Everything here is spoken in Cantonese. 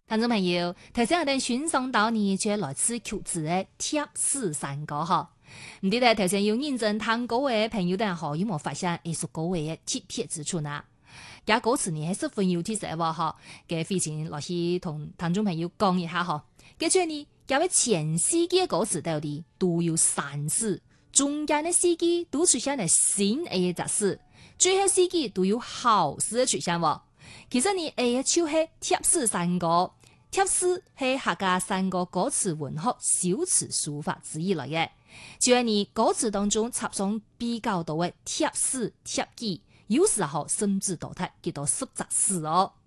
聽眾朋友，頭先我哋欣賞到你就來自曲子嘅貼士山歌嗬，唔知咧頭先有認真聽歌嘅朋友哋嗬，有冇發現呢首歌嘅特別之處呢？假歌詞呢係十分有特色喎嗬，嘅飛前落去同聽眾朋友講一下嗬。跟住呢，假位前四句嘅歌詞到底都有三字，中間嘅四句都出現係新嘅雜詞，最後四句都有好字嘅出現喎。其實呢，就係貼士山歌。貼士係客家山歌歌詞文學小詞書法之一來嘅，就係你歌詞當中插上比較多嘅貼士貼記，有時候甚至到太幾多複雜詞哦。